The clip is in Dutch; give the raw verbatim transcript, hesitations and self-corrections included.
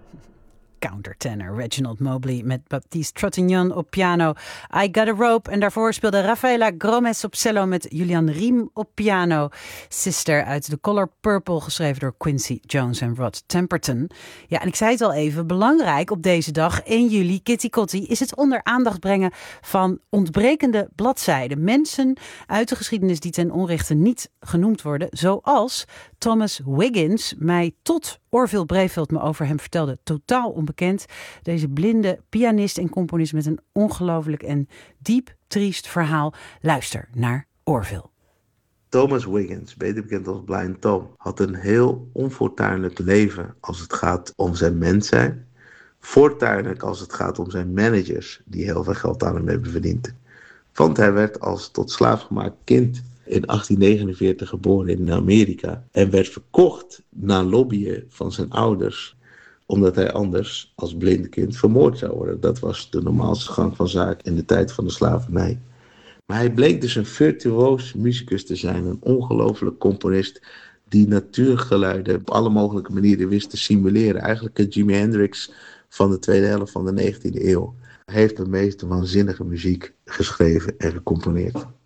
Countertenor Reginald Mobley met Baptiste Trintignant op piano. I Got a Rope. En daarvoor speelde Rafaela Gromes op cello met Julian Riem op piano. Sister uit The Color Purple, geschreven door Quincy Jones en Rod Temperton. Ja, en ik zei het al even, belangrijk op deze dag, één juli, Kitty Kotti, is het onder aandacht brengen van ontbrekende bladzijden. Mensen uit de geschiedenis die ten onrechte niet genoemd worden, zoals Thomas Wiggins, mij tot Orville Breveld me over hem vertelde, totaal onbekend. Deze blinde pianist en componist met een ongelooflijk en diep triest verhaal. Luister naar Orville. Thomas Wiggins, beter bekend als Blind Tom, had een heel onfortuinlijk leven als het gaat om zijn mens zijn. Fortuinlijk als het gaat om zijn managers, die heel veel geld aan hem hebben verdiend. Want hij werd als tot slaaf gemaakt kind in achttien negenenveertig geboren in Amerika en werd verkocht na lobbyen van zijn ouders, omdat hij anders als blind kind vermoord zou worden. Dat was de normaalste gang van zaken in de tijd van de slavernij. Maar hij bleek dus een virtuoos muzikus te zijn, een ongelooflijk componist die natuurgeluiden op alle mogelijke manieren wist te simuleren. Eigenlijk een Jimi Hendrix van de tweede helft van de negentiende eeuw. Hij heeft de meest waanzinnige muziek geschreven en gecomponeerd.